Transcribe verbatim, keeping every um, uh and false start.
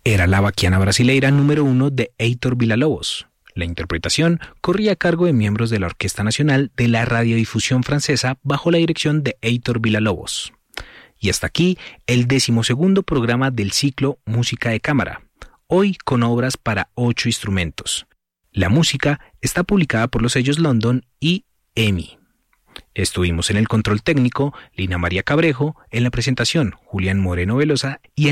era la Baquiana Brasileira número uno de Heitor Villa-Lobos. La interpretación corría a cargo de miembros de la Orquesta Nacional de la Radiodifusión Francesa bajo la dirección de Heitor Villa-Lobos. Y hasta aquí el decimosegundo programa del ciclo Música de Cámara, hoy con obras para ocho instrumentos. La música está publicada por los sellos London y E M I. Estuvimos en el control técnico Lina María Cabrejo, en la presentación Julián Moreno Velosa y en